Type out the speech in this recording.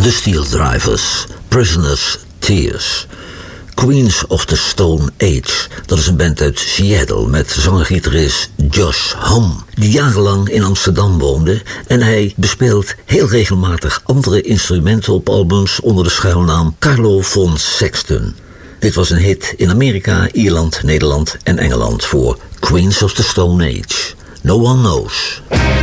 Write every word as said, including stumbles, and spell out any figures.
The Steel Drivers, Prisoners' Tears. Queens of the Stone Age, dat is een band uit Seattle met zanger-gitarist Josh Homme, die jarenlang in Amsterdam woonde en hij bespeelt heel regelmatig andere instrumenten op albums onder de schuilnaam Carlo von Sexton. Dit was een hit in Amerika, Ierland, Nederland en Engeland voor Queens of the Stone Age. No One Knows.